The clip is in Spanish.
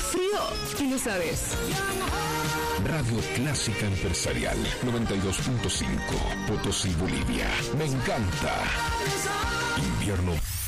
frío y lo sabes. Radio Clásica Empresarial 92.5, Potosí, Bolivia. Me encanta. Invierno